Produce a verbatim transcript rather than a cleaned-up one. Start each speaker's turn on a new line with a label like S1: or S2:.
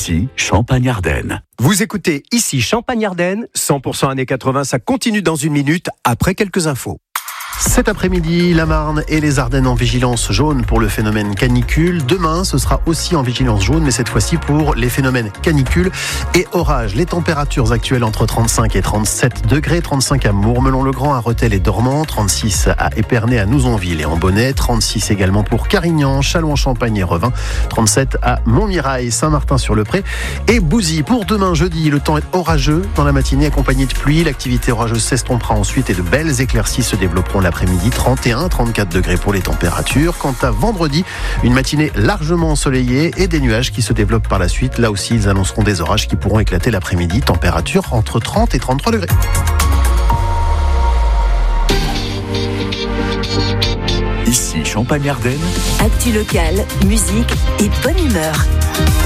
S1: Ici, Champagne-Ardenne.
S2: Vous écoutez Ici Champagne-Ardenne, cent pour cent années quatre-vingts, ça continue dans une minute, après quelques infos. Cet après-midi, la Marne et les Ardennes en vigilance jaune pour le phénomène canicule. Demain, ce sera aussi en vigilance jaune, mais cette fois-ci pour les phénomènes canicule et orage. Les températures actuelles entre trente-cinq et trente-sept degrés. trente-cinq à Mourmelon-le-Grand, à Rethel et Dormans. trente-six à Épernay, à Nouzonville et en Bonnet. trente-six également pour Carignan, Châlons-en-Champagne et Revin. trente-sept à Montmirail, Saint-Martin-sur-le-Pré et Bouzy. Pour demain, jeudi, le temps est orageux dans la matinée accompagné de pluie. L'activité orageuse s'estompera ensuite et de belles éclaircies se développeront l'après-midi, trente et un à trente-quatre degrés pour les températures. Quant à vendredi, une matinée largement ensoleillée et des nuages qui se développent par la suite. Là aussi, ils annonceront des orages qui pourront éclater l'après-midi. Température entre trente et trente-trois degrés.
S1: Ici, Champagne-Ardenne.
S3: Actu locale, musique et bonne humeur.